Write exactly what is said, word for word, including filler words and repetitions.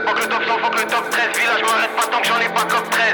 Faut que le top cent, faut que le top treize. Village m'arrête pas tant que j'en ai pas comme treize.